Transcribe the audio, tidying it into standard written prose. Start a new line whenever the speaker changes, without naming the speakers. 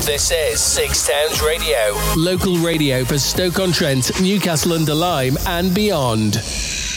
This is Six Towns Radio.
Local radio for Stoke-on-Trent, Newcastle under Lyme and beyond.